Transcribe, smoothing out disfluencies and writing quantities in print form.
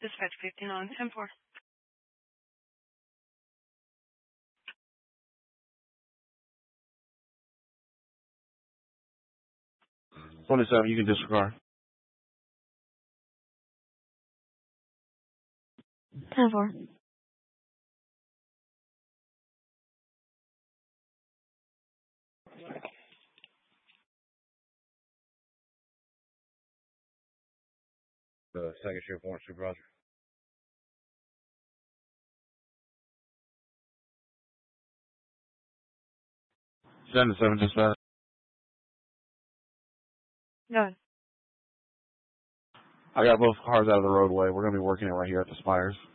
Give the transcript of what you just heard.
Dispatch 59, 10-4. $27, you can disregard. 10-4. The second shift warrant supervisor. Send the 7 dispatch. Go ahead. I got both cars out of the roadway. We're going to be working it right here at the Spires.